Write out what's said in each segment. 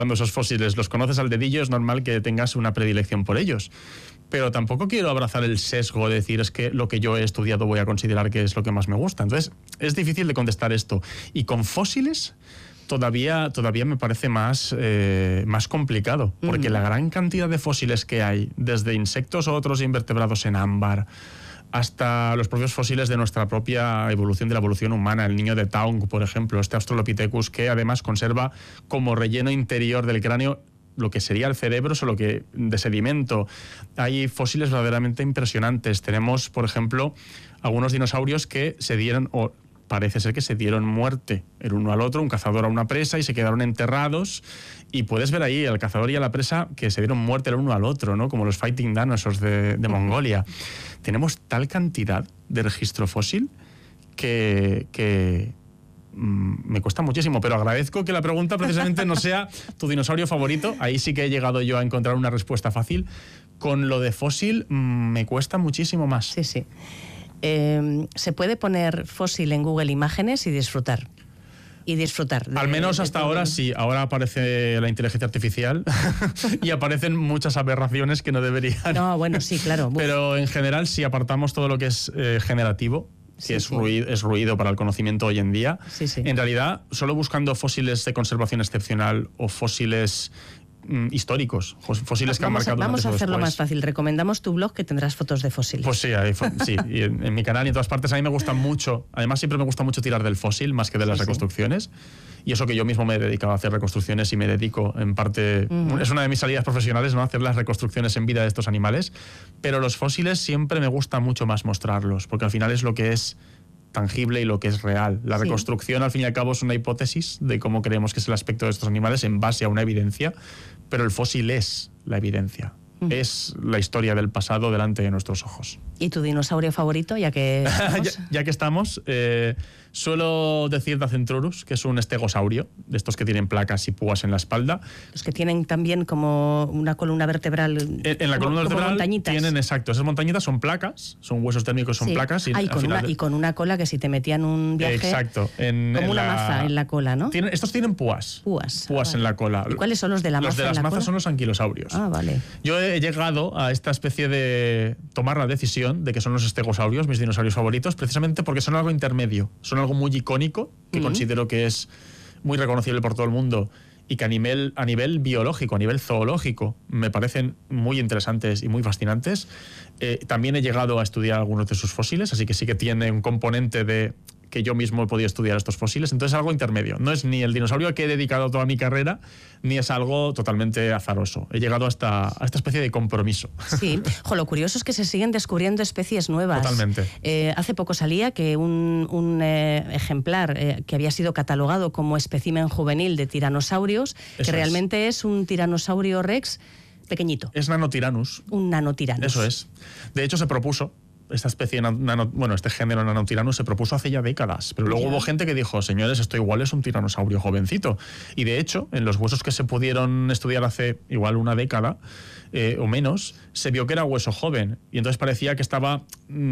Cuando esos fósiles los conoces al dedillo, es normal que tengas una predilección por ellos. Pero tampoco quiero abrazar el sesgo de decir es que lo que yo he estudiado voy a considerar que es lo que más me gusta. Entonces, es difícil de contestar esto. Y con fósiles todavía me parece más complicado, porque la gran cantidad de fósiles que hay, desde insectos o otros invertebrados en ámbar, hasta los propios fósiles de nuestra propia evolución, de la evolución humana, el niño de Taung, por ejemplo, este Australopithecus, que además conserva como relleno interior del cráneo lo que sería el cerebro, solo que de sedimento. Hay fósiles verdaderamente impresionantes. Tenemos, por ejemplo, algunos dinosaurios que se dieron, o parece ser que se dieron muerte el uno al otro, un cazador a una presa, y se quedaron enterrados, y puedes ver ahí al cazador y a la presa que se dieron muerte el uno al otro, ¿no? Como los Fighting Dinosaurs de Mongolia. Tenemos tal cantidad de registro fósil que me cuesta muchísimo, pero agradezco que la pregunta precisamente no sea tu dinosaurio favorito. Ahí sí que he llegado yo a encontrar una respuesta fácil. Con lo de fósil me cuesta muchísimo más. Sí, sí. Se puede poner fósil en Google Imágenes y disfrutar. Al menos hasta ahora sí. Ahora aparece la inteligencia artificial y aparecen muchas aberraciones que no deberían. No, bueno, sí, claro. Pero en general, si apartamos todo lo que es generativo, que es ruido para el conocimiento hoy en día, en realidad, solo buscando fósiles de conservación excepcional o fósiles históricos, fósiles que han marcado. Vamos a hacerlo más fácil. Recomendamos tu blog, que tendrás fotos de fósiles. Pues sí, sí, y en mi canal y en todas partes. A mí me gusta mucho, además siempre me gusta mucho tirar del fósil más que de las reconstrucciones. Y eso que yo mismo me he dedicado a hacer reconstrucciones y me dedico en parte, es una de mis salidas profesionales, ¿no? Hacer las reconstrucciones en vida de estos animales. Pero los fósiles siempre me gusta mucho más mostrarlos, porque al final es lo que es tangible y lo que es real. La reconstrucción, al fin y al cabo, es una hipótesis de cómo creemos que es el aspecto de estos animales en base a una evidencia, pero el fósil es la evidencia. Es la historia del pasado delante de nuestros ojos. ¿Y tu dinosaurio favorito, ya que estamos? ya que estamos, suelo decir Dacentrurus, que es un estegosaurio, de estos que tienen placas y púas en la espalda. Los que tienen también como una columna vertebral. En la columna vertebral montañitas. Tienen, exacto, esas montañitas son placas, son huesos térmicos, son placas. Y con una cola que si te metían un viaje. Exacto. Como una maza en la cola, ¿no? Estos tienen púas. Púas en la cola. ¿Y cuáles son los de la maza? Los de las mazas son los anquilosaurios. Ah, vale. Yo he llegado a esta especie de tomar la decisión de que son los estegosaurios mis dinosaurios favoritos, precisamente porque son algo intermedio, son algo muy icónico, que considero que es muy reconocible por todo el mundo y que a nivel biológico, a nivel zoológico, me parecen muy interesantes y muy fascinantes. También he llegado a estudiar algunos de sus fósiles, así que sí que tiene un componente de que yo mismo he podido estudiar estos fósiles, entonces es algo intermedio. No es ni el dinosaurio al que he dedicado toda mi carrera, ni es algo totalmente azaroso. He llegado a esta especie de compromiso. Sí, lo curioso es que se siguen descubriendo especies nuevas. Totalmente. Hace poco salía que un ejemplar que había sido catalogado como espécimen juvenil de tiranosaurios, que realmente es un tiranosaurio rex pequeñito. Es Nanotyranus. Un Nanotyranus. Eso es. De hecho, se propuso esta especie, este género Nanotyranus se propuso hace ya décadas, pero luego hubo gente que dijo, señores, esto igual es un tiranosaurio jovencito. Y de hecho, en los huesos que se pudieron estudiar hace igual una década o menos, se vio que era hueso joven. Y entonces parecía que estaba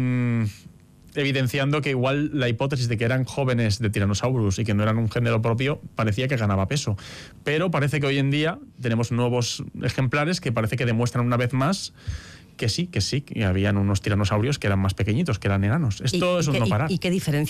evidenciando que igual la hipótesis de que eran jóvenes de Tyrannosaurus y que no eran un género propio parecía que ganaba peso. Pero parece que hoy en día tenemos nuevos ejemplares que parece que demuestran una vez más que sí, que habían unos tiranosaurios que eran más pequeñitos, que eran enanos. Esto es un no parar. ¿Y qué diferencia